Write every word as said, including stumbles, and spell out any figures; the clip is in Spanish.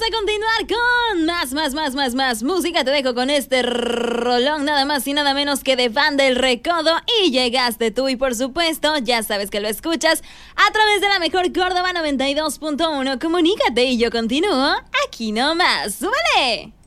a continuar con más, más, más, más, más música. Te dejo con este rolón, nada más y nada menos que de Banda El Recodo. Y llegaste tú y por supuesto, ya sabes que lo escuchas a través de la mejor Córdoba noventa y dos punto uno. Comunícate y yo continúo aquí nomás. ¡Súbele!